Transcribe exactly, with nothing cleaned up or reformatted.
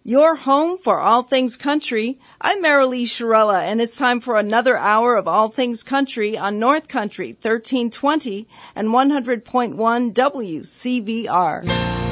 Your home for all things country. I'm Marilee Shirella, and it's time for another hour of all things country on North Country thirteen twenty and one hundred point one W C V R.